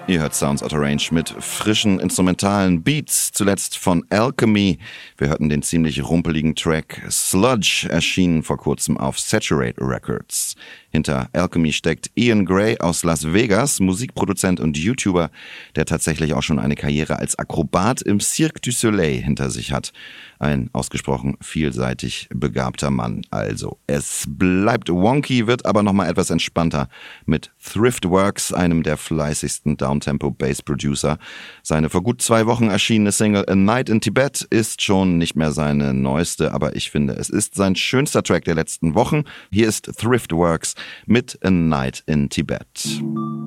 Ihr hört Sounds Out of Range mit frischen instrumentalen Beats, zuletzt von Alchemy. Wir hörten den ziemlich rumpeligen Track Sludge, erschienen vor kurzem auf Saturate Records. Hinter Alchemy steckt Ian Gray aus Las Vegas, Musikproduzent und YouTuber, der tatsächlich auch schon eine Karriere als Akrobat im Cirque du Soleil hinter sich hat. Ein ausgesprochen vielseitig begabter Mann also. Es bleibt wonky, wird aber nochmal etwas entspannter mit Thriftworks, einem der fleißigsten Downtempo-Bass-Producer. Seine vor gut 2 Wochen erschienene Single A Night in Tibet ist schon nicht mehr seine neueste, aber ich finde, es ist sein schönster Track der letzten Wochen. Hier ist Thriftworks mit A Night in Tibet.